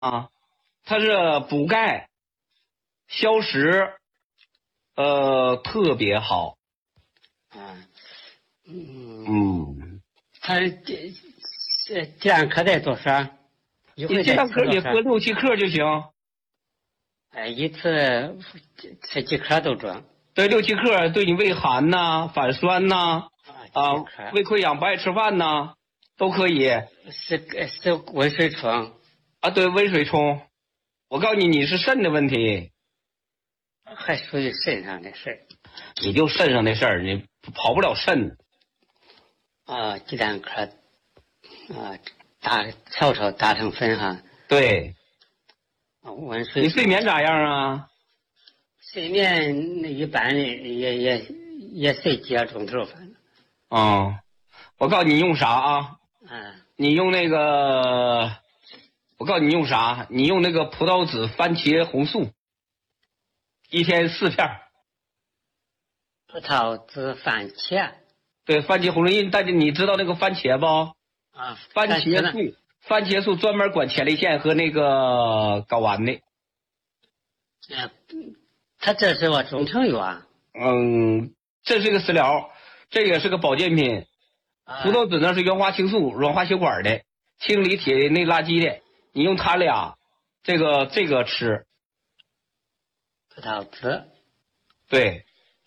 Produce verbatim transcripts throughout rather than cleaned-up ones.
啊，它是补钙、消食，呃，特别好。 啊，嗯嗯， 他这这这两颗得多少？一你回这两颗你得吃多少？ 喝六七克就行。 哎，一次吃几颗都中。 对，六七克对你胃寒呐、反酸呐、啊、 几颗胃溃疡不爱吃饭呐、都可以。 是是温水冲。 啊，对，温水冲。我告诉你，你是肾的问题， 还属于肾上的事儿。 你就肾上的事儿，你跑不了肾。 啊，鸡蛋壳，啊，打炒炒打成粉哈。 对， 啊，温水。 你睡眠咋样啊？ 睡眠一般的，也也也睡几个钟头，反正。 嗯，我告诉你用啥啊？ 嗯。 你用那个，我告诉你用啥？你用那个葡萄籽番茄红素，一天四片。 葡萄籽番茄。 对，番茄红素，因为大家你知道那个番茄不？ 啊， 番茄素，番茄素专门管前列腺和那个睾丸的。 呃，它这是我中成药。 嗯，这是个食疗，这也是个保健品。 啊、 葡萄籽呢是原花青素，软化血管的，清理体内垃圾的。你用它俩，这个这个吃。 葡萄籽。 对。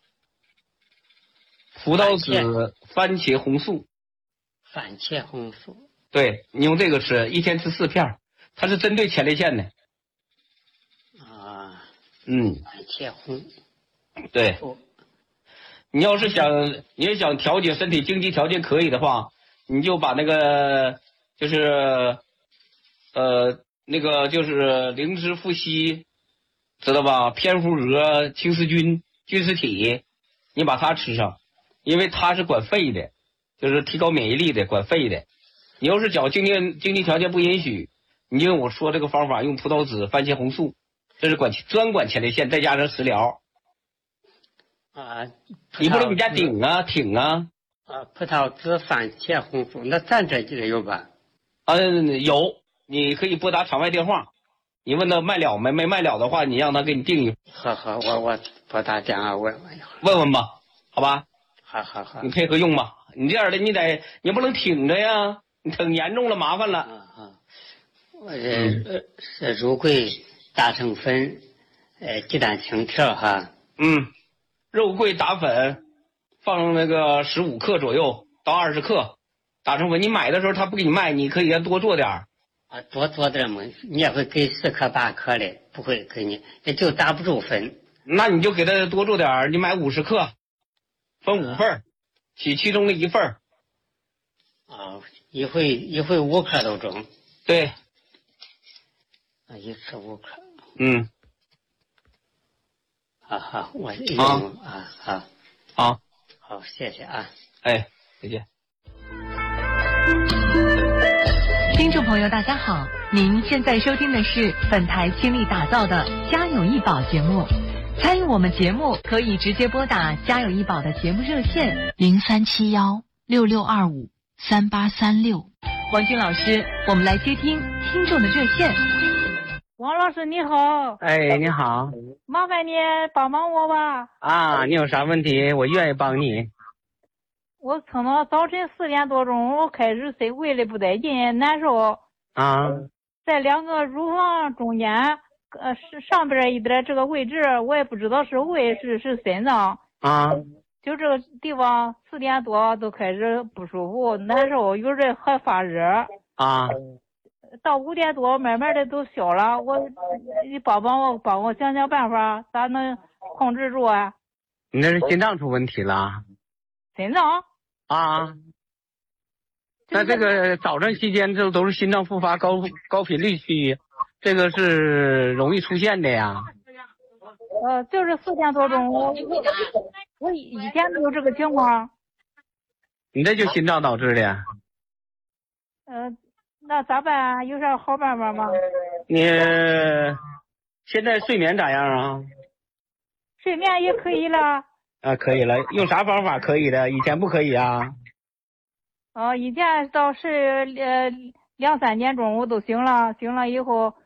葡萄籽番茄红素。 番茄红素。 对，你用这个吃，一天吃四片，它是针对前列腺的。 啊。 嗯。 番茄红。 对。你要是想，你要想调节身体经济条件可以的话，你就把那个就是，呃，那个就是灵芝附硒，知道吧？蝙蝠蛾、青丝菌、菌丝体，你把它吃上，因为它是管肺的，就是提高免疫力的，管肺的。你要是讲经济经济条件不允许，你就用我说这个方法，用葡萄籽、番茄红素，这是管专管前列腺，再加上食疗。 啊， 你不能给家顶啊挺啊。 啊，葡萄籽番茄红素，那咱这就有吧？ 嗯，有，你可以拨打场外电话，你问他卖了没？没卖了的话，你让他给你定一。 好好，我我拨打电话问问一会儿。 问问吧，好吧？ 好好好。 你配合用吧，你这样的你得，你不能挺着呀，你挺严重了麻烦了。 啊啊，我这是肉桂打成粉，呃，鸡蛋清条哈。 嗯。肉桂打粉，放那个十五克左右到二十克，打成粉。你买的时候他不给你卖，你可以多做点儿。 啊，多做点嘛，你也会给十克八克的，不会给你，也就打不住粉。 那你就给他多做点儿，你买五十克，分五份儿，取其中的一份儿。 啊，一回一回五克都中。 对。 啊，一次五克。 嗯。 好好，我用啊，好， 好， 好，谢谢啊， 哎，再见。 听众朋友，大家好，您现在收听的是本台倾力打造的《家有一宝》节目。参与我们节目，可以直接拨打《家有一宝》的节目热线零三七幺六六二五三八三六。 王军老师，我们来接听听众的热线。 王老师你好。 哎，你好。 麻烦你帮帮我吧。 啊，你有啥问题？我愿意帮你。 我从到早晨四点多钟，我开始睡，胃里不带劲，难受。 啊。 在两个乳房中间，呃，是上边一点这个位置，我也不知道是胃是是心脏。 啊。 就这个地方四点多都开始不舒服，难受，有阵还发热。 啊。 到五点多慢慢的都消了，我你帮帮我，帮我想想办法，咋能控制住啊？ 你那是心脏出问题了？ 心脏？ 啊。那这个早晨期间这都是心脏复发高高频率区，这个是容易出现的呀。 呃，就是四点多钟，我我以前没有这个情况。 你这就心脏导致的。 呃。那咋办？有啥好办法吗？ 你现在睡眠咋样啊？ 睡眠也可以了。 啊，可以了。用啥方法可以的？以前不可以啊。 哦，以前到十呃两三点钟我都醒了，醒了以后